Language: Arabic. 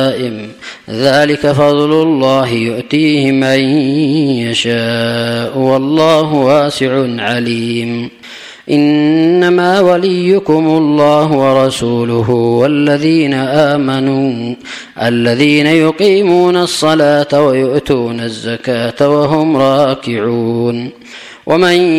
ذلك فضل الله يؤتيه من يشاء والله واسع عليم. إنما وليكم الله ورسوله والذين آمنوا الذين يقيمون الصلاة ويؤتون الزكاة وهم راكعون. ومن